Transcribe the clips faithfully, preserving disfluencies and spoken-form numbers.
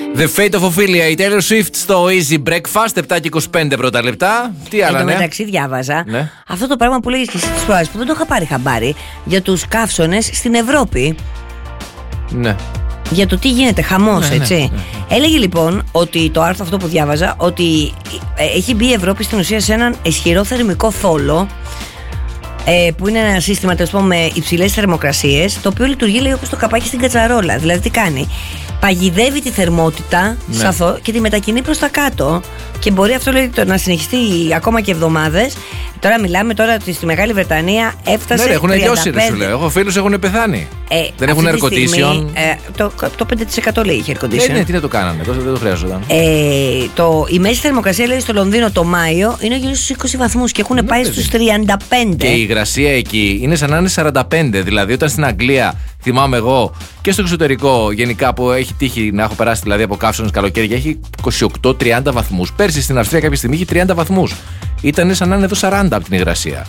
The Fate of Ophelia, η Taylor Swift στο Easy Breakfast, επτά και είκοσι πέντε πρώτα λεπτά. Τι άλλα, ναι. Εν τω μεταξύ, διάβαζα ναι. αυτό το πράγμα που λέγεις και εσύ τις προάλλες, που δεν το είχα πάρει χαμπάρι, για τους καύσωνες στην Ευρώπη. Ναι. Για το τι γίνεται, χαμός, ναι, έτσι. Ναι, ναι. Έλεγε λοιπόν ότι το άρθρο αυτό που διάβαζα, ότι έχει μπει η Ευρώπη στην ουσία σε έναν ισχυρό θερμικό θόλο, ε, που είναι ένα σύστημα τέλος πάντων με υψηλές θερμοκρασίες, το οποίο λειτουργεί, λέει, όπως το καπάκι στην κατσαρόλα. Δηλαδή τι κάνει? Παγιδεύει τη θερμότητα, ναι, σαθώ, και τη μετακινεί προς τα κάτω. Και μπορεί αυτό, λέει, να συνεχιστεί ακόμα και εβδομάδες. Τώρα μιλάμε τώρα ότι στη Μεγάλη Βρετανία έφτασε. Ναι, έχουν τριάντα πέντε. λιώσει, ρε, σου λέω. Έχω φίλους έχουν πεθάνει. Ε, δεν έχουν air condition. Ε, το, το πέντε τοις εκατό λέει είχε air condition. Ναι, ναι, τι να το κάνανε, τόσο δεν το χρειάζονταν. Ε, το, η μέση θερμοκρασία, λέει, στο Λονδίνο το Μάιο είναι γύρω στους είκοσι βαθμούς και έχουν ναι, πάει στους τριάντα πέντε. Και η υγρασία εκεί είναι σαν να είναι σαράντα πέντε. Δηλαδή, όταν στην Αγγλία, θυμάμαι εγώ, και στο εξωτερικό γενικά που έχει τύχει να έχω περάσει δηλαδή από καύσωνες καλοκαίρια, έχει είκοσι οκτώ τριάντα βαθμούς. Πέρσι στην Αυστρία κάποια στιγμή είχε τριάντα βαθμούς. Ήταν σαν να είναι εδώ σαράντα από την υγρασία.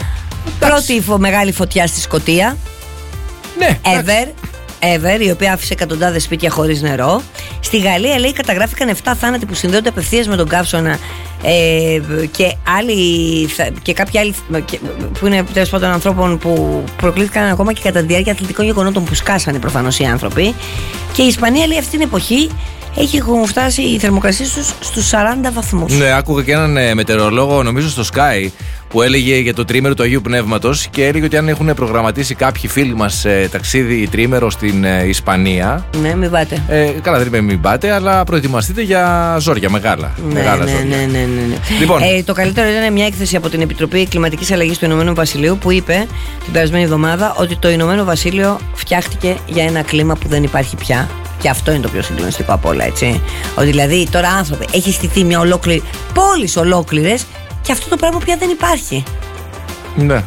Πρώτη φο, μεγάλη φωτιά στη Σκωτία. Ναι. Ever. Ever, η οποία άφησε εκατοντάδες σπίτια χωρίς νερό. Στη Γαλλία, λέει, καταγράφηκαν επτά θάνατοι που συνδέονται απευθείας με τον καύσωνα, ε, και, άλλοι, και κάποιοι άλλοι που είναι τέλος πάντων ανθρώπων που προκλήθηκαν ακόμα και κατά τη διάρκεια αθλητικών γεγονότων που σκάσανε προφανώς οι άνθρωποι. Και η Ισπανία, λέει, αυτή την εποχή έχει φτάσει η θερμοκρασία τους στους σαράντα βαθμούς. Ναι, άκουγα και έναν ε, μετεωρολόγο, νομίζω στο Sky, που έλεγε για το τρίμερο του Αγίου Πνεύματος και έλεγε ότι αν έχουν προγραμματίσει κάποιοι φίλοι μας ε, ταξίδι τρίμερο στην ε, Ισπανία. Ναι, μην πάτε. Ε, καλά, δεν είπε μην πάτε, αλλά προετοιμαστείτε για ζόρια μεγάλα. Ναι, μεγάλα ναι, ζόρια. ναι, ναι, ναι. Λοιπόν. Ε, το καλύτερο ήταν μια έκθεση από την Επιτροπή Κλιματικής Αλλαγής του Ηνωμένου Βασιλείου που είπε την περασμένη εβδομάδα ότι το Ηνωμένο Βασίλειο φτιάχτηκε για ένα κλίμα που δεν υπάρχει πια. Και αυτό είναι το πιο συγκλονιστικό από όλα, έτσι. Ότι δηλαδή τώρα, άνθρωποι, έχει στηθεί μια ολόκληρη, πόλεις ολόκληρες, και αυτό το πράγμα πια δεν υπάρχει. Ναι.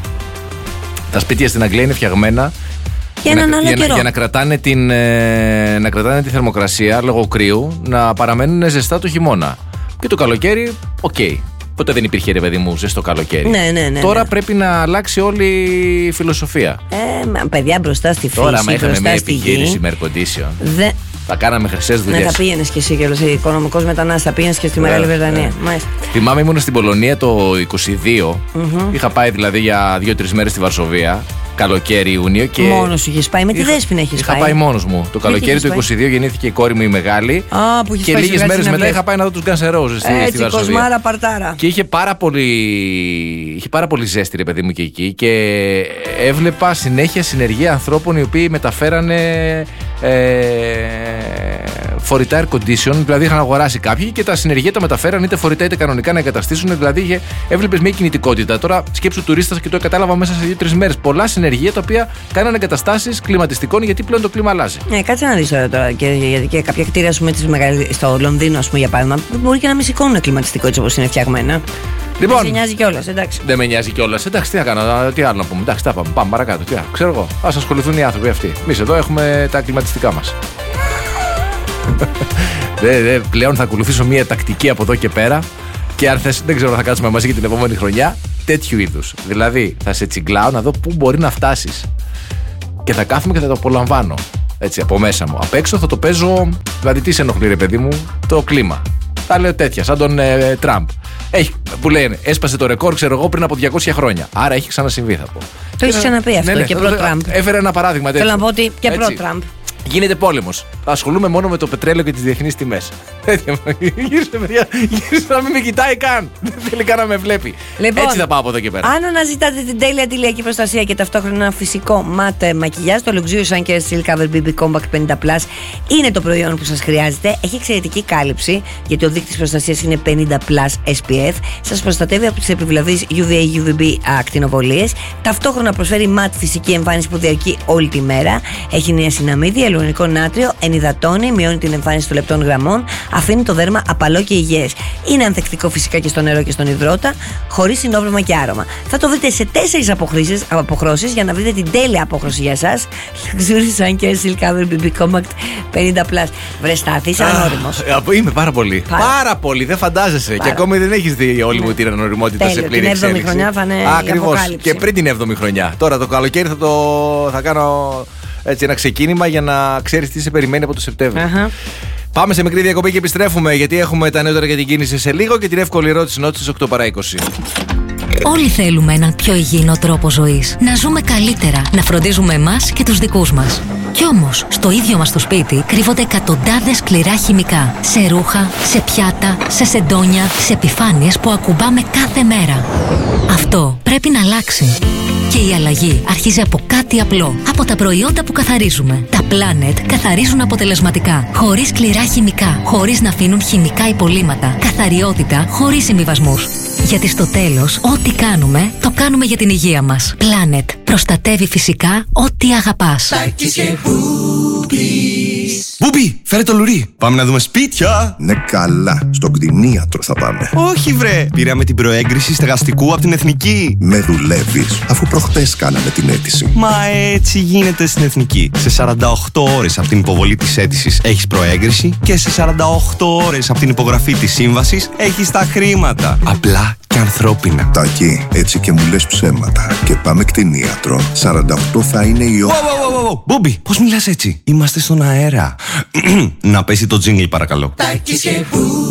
Τα σπίτια στην Αγγλία είναι φτιαγμένα για, για, να, άλλο για, για να, κρατάνε την, ε, να κρατάνε τη θερμοκρασία λόγω κρύου, να παραμένουν ζεστά το χειμώνα. Και το καλοκαίρι, οκ. Okay. Ποτέ δεν υπήρχε, ρε παιδί μου, ζεστό καλοκαίρι. Ναι, ναι, ναι, Τώρα ναι. πρέπει να αλλάξει όλη η φιλοσοφία. Ε, παιδιά, μπροστά στη φύση. Τώρα, μα είχαμε μια στη επιχείρηση γη, με air condition. Δε... Θα κάναμε χρυσές δουλειές. Ναι, θα πήγαινες κι εσύ κιόλας. Οικονομικός μετανάστης, θα πήγαινες και στη Μεγάλη Βρετανία. Ναι. Θυμάμαι, ήμουν στην Πολωνία το είκοσι δύο. Mm-hmm. Είχα πάει δηλαδή για δύο-τρεις μέρες στη Βαρσοβία. Καλοκαίρι, Ιούνιο. Και μόνος σου είχες πάει, με τη είχα... Δέσποινα έχεις είχα πάει. Είχα πάει μόνος μου. Το καλοκαίρι του είκοσι δύο γεννήθηκε η κόρη μου η μεγάλη. Α, που και λίγες μέρες μετά είχα πάει να δω τους Guns N' Roses στη, στη Βαρσοβία. Κοσμάρα παρτάρα. Και είχε πάρα πολύ, είχε πάρα πολύ ζέστη, ρε παιδί μου, και εκεί. Και έβλεπα συνέχεια συνεργεία ανθρώπων οι οποίοι μεταφέρανε ε, φορητά air condition. Δηλαδή είχαν αγοράσει κάποιοι και τα συνεργεία τα μεταφέραν είτε φορητά είτε κανονικά να εγκαταστήσουν. Δηλαδή έβλεπες μια κινητικότητα. Τώρα σκέψου τουρίστας και το κατάλαβα μέσα σε δύο-τρεις μέρες. Πολλά συνεργεία τα οποία κάνανε εγκαταστάσεις κλιματιστικών, γιατί πλέον το κλίμα αλλάζει. Ναι, κάτσε να δεις τώρα, τώρα και, γιατί και κάποια κτίρια, ας πούμε, στο Λονδίνο, ας πούμε, για παράδειγμα, μπορεί και να μην σηκώνουν κλιματιστικό έτσι όπως είναι φτιαγμένα. Λοιπόν, δεν σε νοιάζει κιόλας, εντάξει. Δεν με νοιάζει κιόλας. Εντάξει, τι να κάνω, τι άλλο να πούμε. Εντάξει, τα πάμε, πάμε παρακάτω. Τι, ξέρω εγώ. Ας ασχοληθούν οι άνθρωποι αυτοί. Εμείς εδώ έχουμε τα κλιματιστικά μας. δε, δε, πλέον θα ακολουθήσω μια τακτική από εδώ και πέρα. Και αν θες, δεν ξέρω, θα κάτσουμε μαζί και την επόμενη χρονιά. Τέτοιου είδους. Δηλαδή, θα σε τσιγκλάω να δω πού μπορεί να φτάσεις. Και θα κάθομαι και θα το απολαμβάνω. Έτσι, από μέσα μου. Απ' έξω θα το παίζω. Δηλαδή, τι σε ενοχλεί, ρε παιδί μου, το κλίμα. Τα λέω τέτοια, σαν τον ε, Τραμπ. Έχει, που λένε, έσπασε το ρεκόρ, ξέρω εγώ, πριν από διακόσια χρόνια. Άρα έχει ξανασυμβεί, θα πω. Το έχει ξαναπεί αυτό, ναι, ναι, και προ-Τραμπ. Έφερε ένα παράδειγμα τέτοιο. Θέλω να πω ότι και προ-Τραμπ. Γίνεται πόλεμος. Ασχολούμαι μόνο με το πετρέλαιο και τις διεθνείς τιμές. Γύρισε, παιδιά, γύρισε να μην με κοιτάει καν. Δεν θέλει καν να με βλέπει. Λοιπόν, έτσι θα πάω από εδώ και πέρα. Αν αναζητάτε την τέλεια αντιλιακή προστασία και ταυτόχρονα ένα φυσικό μάτε μακιγιάζ, το Luxurious Sun Care Steel Cover μπι μπι Compact πενήντα πλας είναι το προϊόν που σας χρειάζεται. Έχει εξαιρετική κάλυψη, γιατί ο δείκτης προστασίας είναι πενήντα πλας ες πι εφ. Σας προστατεύει από τις επιβλαβείς γιου βι έι γιου βι μπι ακτινοβολίες. Ταυτόχρονα προσφέρει ματ φυσική εμφάνιση που διαρκεί όλη τη μέρα. Έχει νιασιναμίδι, υαλουρονικό νάτριο, ενυδατώνει, μειώνει την εμφάνιση των λεπτών γραμμών, αφήνει το δέρμα απαλό και υγιές. Είναι ανθεκτικό φυσικά και στο νερό και στον υδρότα, χωρίς συνόβρεμα και άρωμα. Θα το βρείτε σε τέσσερις αποχρώσεις για να βρείτε την τέλεια απόχρωση για εσάς. Luxurious Sun Care Steel Cover μπι μπι Compact πενήντα πλας. Βρε Στάθη, είσαι ανώριμος. Είμαι πάρα πολύ. Πάρα, πάρα πολύ, δεν φαντάζεσαι. Πάρα. Και ακόμη δεν έχεις δει όλη μου την ανωριμότητα σε πλήρη εξέλιξη. Την έβδομη χρονιά θα είναι. Ακριβώς. Και πριν την έβδομη χρονιά. Τώρα το καλοκαίρι θα, το... θα κάνω έτσι ένα ξεκίνημα για να ξέρεις τι σε περιμένει από το Σεπτέμβριο. Uh-huh. Πάμε σε μικρή διακοπή και επιστρέφουμε, γιατί έχουμε τα νεότερα για την κίνηση σε λίγο και την εύκολη ερώτηση νότης στις οκτώ παρά είκοσι. Όλοι θέλουμε έναν πιο υγιεινό τρόπο ζωής. Να ζούμε καλύτερα, να φροντίζουμε εμάς και τους δικούς μας. Κι όμως, στο ίδιο μας το σπίτι κρύβονται εκατοντάδες σκληρά χημικά. Σε ρούχα, σε πιάτα, σε σεντόνια, σε επιφάνειες που ακουμπάμε κάθε μέρα. Αυτό πρέπει να αλλάξει. Και η αλλαγή αρχίζει από κάτι απλό. Από τα προϊόντα που καθαρίζουμε. Τα Planet καθαρίζουν αποτελεσματικά. Χωρίς σκληρά χημικά. Χωρίς να αφήνουν χημικά υπολείμματα. Καθαριότητα χωρίς συμβιβασμούς. Γιατί στο τέλος, ό,τι κάνουμε, το κάνουμε για την υγεία μας. Planet. Προστατεύει φυσικά ό,τι αγαπάς. Μπούμπι, φέρε το λουρί. Πάμε να δούμε σπίτια. Ναι, καλά. Στον κτηνίατρο θα πάμε. Όχι, βρε. Πήραμε την προέγκριση στεγαστικού από την Εθνική. Με δουλεύεις, αφού προχτές κάναμε την αίτηση. Μα έτσι γίνεται στην Εθνική. Σε σαράντα οκτώ ώρες από την υποβολή της αίτησης έχεις προέγκριση και σε σαράντα οκτώ ώρες από την υπογραφή της σύμβασης έχεις τα χρήματα. Απλά και ανθρώπινα. Τάκη, έτσι και μου λες ψέματα. Και πάμε κτηνίατρο. σαράντα οκτώ θα είναι η ώρα. Μπούμπι, πώς μιλάς έτσι? Είμαστε στον αέρα. Να πέσει το τζίνγκλ, παρακαλώ. Τάκης και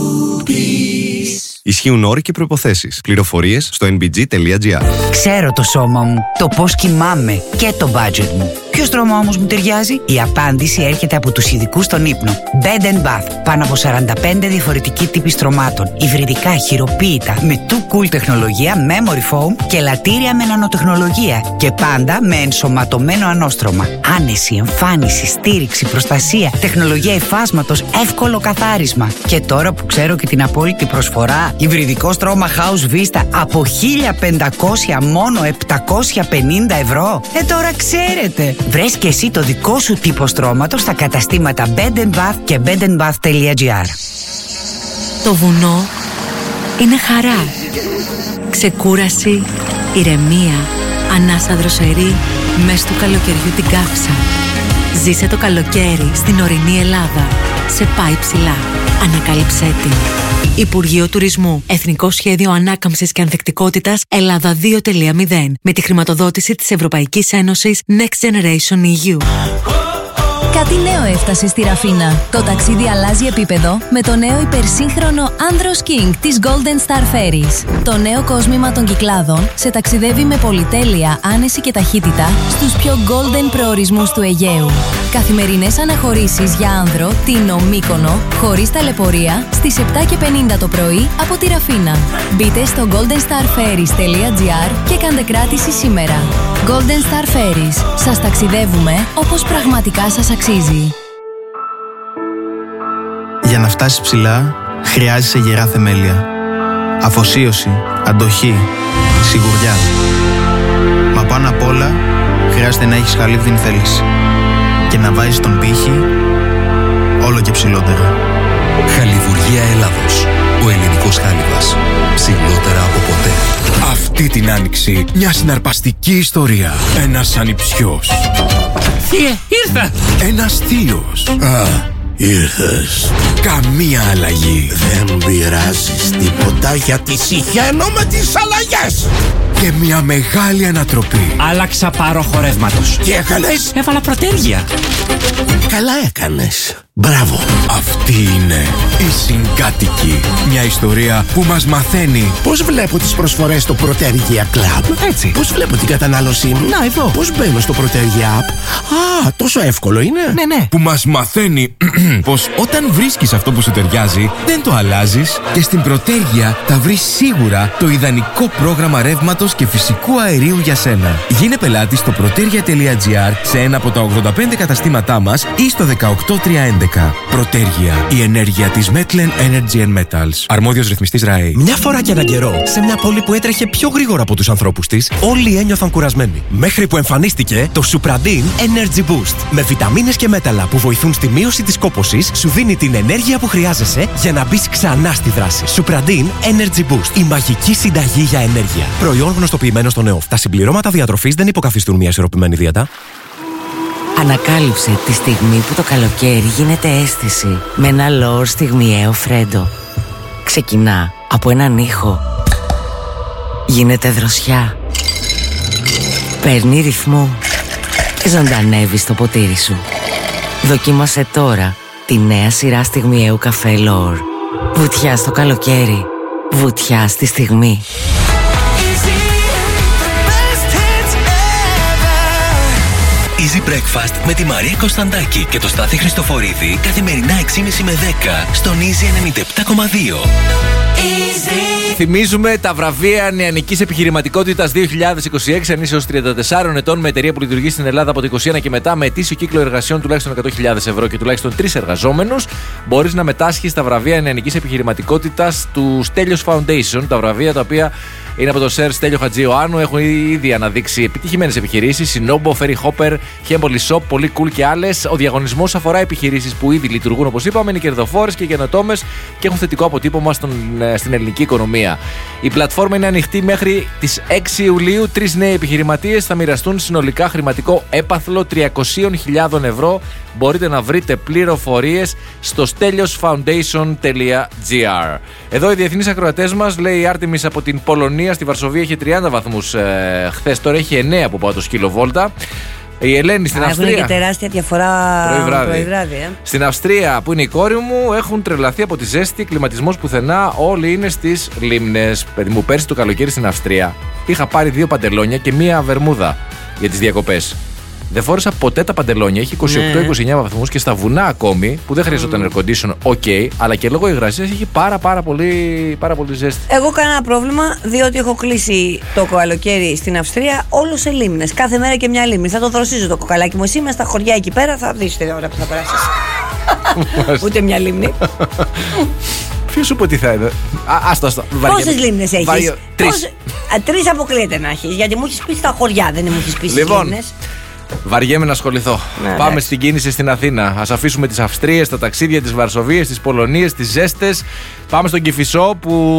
Μπούμπις. Ισχύουν όροι και προϋποθέσεις. Πληροφορίες στο εν μπι τζι τελεία τζι άρ. Ξέρω το σώμα μου, το πώς κοιμάμαι και το budget μου. Ποιο στρώμα όμως μου ταιριάζει? Η απάντηση έρχεται από τους ειδικούς στον ύπνο. Bed and Bath. Πάνω από σαράντα πέντε διαφορετικοί τύποι στρωμάτων. Υβριδικά, χειροποίητα, με too cool τεχνολογία, memory foam και λατήρια με νανοτεχνολογία. Και πάντα με ενσωματωμένο ανώστρωμα. Άνεση, εμφάνιση, στήριξη, προστασία, τεχνολογία υφάσματος, εύκολο καθάρισμα. Και τώρα που ξέρω και την απόλυτη προσφορά, υβριδικό στρώμα House Vista από χίλια πεντακόσια μόνο επτακόσια πενήντα ευρώ. Ε, τώρα ξέρετε. Βρες και εσύ το δικό σου τύπο στρώματος στα καταστήματα Bed and Bath και bed and bath τελεία τζι άρ. Το βουνό είναι χαρά. Ξεκούραση, ηρεμία, ανάσα δροσερή, μες του καλοκαιριού την καύσα. Ζήσε το καλοκαίρι στην ορεινή Ελλάδα. Σε πάει ψηλά. Ανακάλυψέ την. Υπουργείο Τουρισμού. Εθνικό Σχέδιο Ανάκαμψης και Ανθεκτικότητας Ελλάδα δύο τελεία μηδέν. Με τη χρηματοδότηση της Ευρωπαϊκής Ένωσης Next Generation ι γιου. Κάτι νέο έφτασε στη Ραφίνα. Το ταξίδι αλλάζει επίπεδο με το νέο υπερσύγχρονο Andros King της Golden Star Ferries. Το νέο κόσμημα των Κυκλάδων σε ταξιδεύει με πολυτέλεια, άνεση και ταχύτητα στους πιο golden προορισμούς του Αιγαίου. Καθημερινές αναχωρήσεις για άνδρο, Τίνο, Μύκονο, χωρίς ταλαιπωρία, στις επτά και πενήντα το πρωί από τη Ραφίνα. Μπείτε στο golden star ferries τελεία τζι άρ και κάντε κράτηση σήμερα. Golden Star Ferries. Σας ταξιδεύουμε όπως πραγματικά σας αξίζει. Για να φτάσεις ψηλά, χρειάζεσαι γερά θεμέλια. Αφοσίωση, αντοχή, σιγουριά. Μα πάνω απ' όλα, χρειάζεται να έχεις χαλίβδιν θέληση. Και να βάζεις τον πύχη όλο και ψηλότερα. Χαλιβουργία Ελλάδος. Ο ελληνικός χάλιβας. Ψηλότερα από ποτέ. Αυτή την άνοιξη μια συναρπαστική ιστορία. Ένας ανιψιός. Θεία, ήρθα! Ένας θείος. Α, ήρθες. Καμία αλλαγή. Δεν πειράζεις τίποτα γιατί συχαίνω με τις αλλαγές. Και μια μεγάλη ανατροπή. Άλλαξα πάροχο ρεύματος. Τι έκανες? Έβαλα προτέρια. Καλά έκανες. Μπράβο. Αυτή είναι η Συγκάτοικη. Μια ιστορία που μας μαθαίνει πώς βλέπω τις προσφορές στο Προτέργια Club. Έτσι. Πώς βλέπω την κατανάλωσή μου. Να, εδώ. Πώς μπαίνω στο Προτέργια App. Α, τόσο εύκολο είναι. Ναι, ναι. Που μας μαθαίνει πως όταν βρίσκεις αυτό που σου ταιριάζει, δεν το αλλάζεις και στην Προτέργια θα βρεις σίγουρα το ιδανικό πρόγραμμα ρεύματος και φυσικού αερίου για σένα. Γίνε πελάτη στο protergia τελεία τζι άρ σε ένα από τα ογδόντα πέντε καταστήματά μας ή στο δεκαοκτώ τριακόσια έντεκα. Προτέργια. Η ενέργεια της Metlen Energy and Metals. Αρμόδιος ρυθμιστής ΡΑΕ. Μια φορά και έναν καιρό, σε μια πόλη που έτρεχε πιο γρήγορα από τους ανθρώπους της, όλοι ένιωθαν κουρασμένοι. Μέχρι που εμφανίστηκε το Supradin Energy Boost. Με βιταμίνες και μέταλλα που βοηθούν στη μείωση της κόπωσης, σου δίνει την ενέργεια που χρειάζεσαι για να μπεις ξανά στη δράση. Supradin Energy Boost. Η μαγική συνταγή για ενέργεια. Προϊόν γνωστοποιημένο στον ΕΟΦ. Τα συμπληρώματα διατροφής δεν υποκαθιστούν μια ισορροπημένη δίαιτα. Ανακάλυψε τη στιγμή που το καλοκαίρι γίνεται αίσθηση με ένα λόρ στιγμιαίο φρέντο. Ξεκινά από έναν ήχο. Γίνεται δροσιά. Παίρνει ρυθμό και ζωντανεύει στο ποτήρι σου. Δοκίμασε τώρα τη νέα σειρά στιγμιαίου καφέ L'Or. Βουτιά στο καλοκαίρι, βουτιά στη στιγμή. Easy Breakfast με τη Μαρία Κωνσταντάκη και το Στάθη Χριστοφορίδη καθημερινά έξι και μισή με δέκα στον Easy ενενήντα επτά κόμμα δύο. Θυμίζουμε τα βραβεία νεανικής επιχειρηματικότητας δύο χιλιάδες είκοσι έξι. Αν είσαι ως τριάντα τεσσάρων ετών με εταιρεία που λειτουργεί στην Ελλάδα από το είκοσι ένα και μετά, με ετήσιο κύκλο εργασιών τουλάχιστον εκατό χιλιάδες ευρώ και τουλάχιστον τρεις εργαζόμενους, μπορείς να μετάσχεις στα βραβεία νεανικής επιχειρηματικότητας του Στέλιος Foundation. Τα βραβεία τα οποία είναι από το Σερ Στέλιο Χατζιωάννου, έχουν ήδη αναδείξει επιτυχημένες επιχειρήσεις. Σινόμπο, Ferry Hopper, Hemboli Shop, πολύ cool και άλλες. Ο διαγωνισμός αφορά επιχειρήσεις που ήδη λειτουργούν, όπως είπαμε, είναι κερδοφόρες και καινοτόμες και έχουν θετικό αποτύπωμα στον, στην ελληνική οικονομία. Η πλατφόρμα είναι ανοιχτή μέχρι τις έξι Ιουλίου. Τρεις νέοι επιχειρηματίες θα μοιραστούν συνολικά χρηματικό έπαθλο τριακόσιες χιλιάδες ευρώ. Μπορείτε να βρείτε πληροφορίες στο στέλιος φάουντέισον τελεία τζι άρ. Εδώ οι διεθνείς ακροατές μας, λέει η Άρτεμις από την Πολωνία, στη Βαρσοβία είχε τριάντα βαθμούς ε, χθες, τώρα έχει εννέα από πάνω σκυλοβόλτα. Η Ελένη στην Α, Αυστρία. Έχουν και τεράστια διαφορά πρωί-βράδυ. Ε. Στην Αυστρία, που είναι η κόρη μου, έχουν τρελαθεί από τη ζέστη, κλιματισμός πουθενά, όλοι είναι στις λίμνες. Παιδί μου, πέρσι το καλοκαίρι στην Αυστρία είχα πάρει δύο παντελόνια και μία βερμούδα για τις διακοπές. Δεν φόρεσα ποτέ τα παντελόνια. Έχει είκοσι οκτώ είκοσι εννέα βαθμούς και στα βουνά ακόμη, που δεν χρειαζόταν air condition, ok, αλλά και λόγω υγρασίας έχει πάρα, πάρα, πολύ, πάρα πολύ ζέστη. Εγώ κανένα πρόβλημα, διότι έχω κλείσει το καλοκαίρι στην Αυστρία όλο σε λίμνες. Κάθε μέρα και μια λίμνη. Θα το δροσίζω το κοκαλάκι μου. Εσύ μες στα χωριά εκεί πέρα θα δεις την ώρα που θα περάσεις. Ούτε μια λίμνη. Ποιος σου είπε ότι θα είναι. Άστο, άστο. Πόσες λίμνες έχεις? Βαριο... Τρεις. Τρεις αποκλείεται να έχεις. Γιατί μου έχεις πει στα χωριά, δεν μου έχεις πει στις λοιπόν, λίμνες. Βαριέμαι να ασχοληθώ. Να, Πάμε εντάξει. στην κίνηση στην Αθήνα. Ας αφήσουμε τις Αυστρίες, τα ταξίδια, τις Βαρσοβίες, τις Πολωνίες, τις ζέστες. Πάμε στον Κηφισό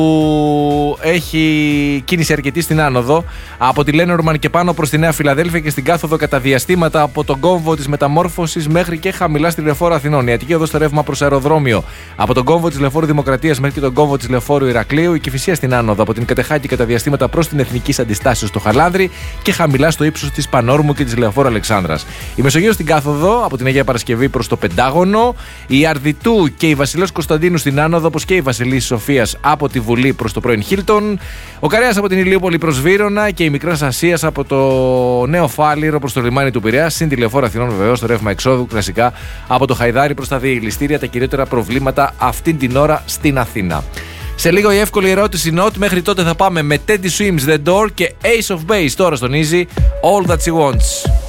που έχει κίνηση αρκετή στην άνοδο. Από τη Λένορμαν και πάνω προς τη Νέα Φιλαδέλφια και στην κάθοδο κατά διαστήματα από τον κόμβο της Μεταμόρφωσης μέχρι και χαμηλά στη Λεωφόρο Αθηνών. Η Αττική οδός στο ρεύμα προς αεροδρόμιο. Από τον κόμβο της Λεωφόρου Δημοκρατίας μέχρι και τον κόμβο της Λεωφόρου Ηρακλείου. Η Κηφισία στην άνοδο από την Κατεχάκη κατά διαστήματα προς την Εθνική Αντιστάσεως στο Χαλάνδρη και χαμηλά στο ύψος της Πανόρμου και της Λεωφόρου Αλεξάνδρας. Η Μεσογείο στην κάθοδο από την Αγία Παρασκευή προς το Πεντάγωνο. Η Αρδιτού και η Βασιλέως Κωνσταντίνου στην άνοδο, όπως και η Βασιλής Σοφίας από τη Βουλή προς το πρώην Χίλτον. Ο Καρέας από την Ηλιούπολη προς Βύρωνα και η Μικράς Ασίας από το Νέο Φάληρο προς το λιμάνι του Πειραιά. Συν τη Λεωφόρο Αθηνών, βεβαίως, το ρεύμα εξόδου κλασικά από το Χαϊδάρι προς τα διελιστήρια. Τα κυριότερα προβλήματα αυτήν την ώρα στην Αθήνα. Σε λίγο η εύκολη ερώτηση Note. Μέχρι τότε θα πάμε με Teddy Swims The Door και Ace of Base τώρα στον Easy. All That She Wants.